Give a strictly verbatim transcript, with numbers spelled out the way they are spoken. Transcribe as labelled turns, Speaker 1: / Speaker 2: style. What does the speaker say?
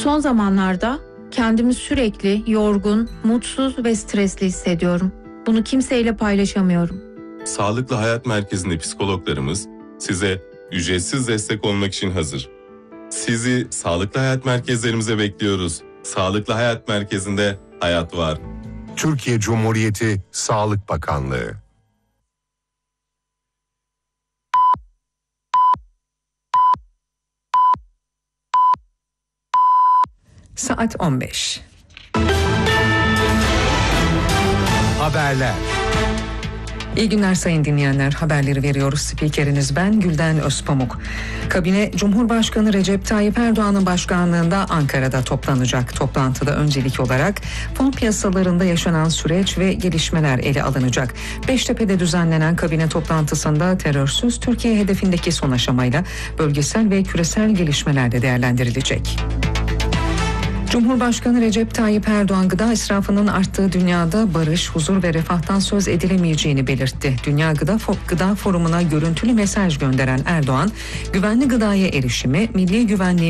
Speaker 1: Son zamanlarda kendimi sürekli yorgun, mutsuz ve stresli hissediyorum. Bunu kimseyle paylaşamıyorum.
Speaker 2: Sağlıklı Hayat Merkezi'nde psikologlarımız size ücretsiz destek olmak için hazır. Sizi Sağlıklı Hayat Merkezlerimize bekliyoruz. Sağlıklı Hayat Merkezi'nde hayat var.
Speaker 3: Türkiye Cumhuriyeti Sağlık Bakanlığı.
Speaker 4: Saat on beş.
Speaker 3: Haberler.
Speaker 4: İyi günler sayın dinleyenler. Haberleri veriyoruz. Spikeriniz ben Gülden Özpamuk. Kabine Cumhurbaşkanı Recep Tayyip Erdoğan'ın başkanlığında Ankara'da toplanacak. Toplantıda öncelik olarak fon piyasalarında yaşanan süreç ve gelişmeler ele alınacak. Beştepe'de düzenlenen kabine toplantısında terörsüz Türkiye hedefindeki son aşamayla bölgesel ve küresel gelişmeler de değerlendirilecek. Cumhurbaşkanı Recep Tayyip Erdoğan gıda israfının arttığı dünyada barış, huzur ve refahtan söz edilemeyeceğini belirtti. Dünya Gıda, Gıda Forumu'na görüntülü mesaj gönderen Erdoğan, güvenli gıdaya erişimi, milli güvenliği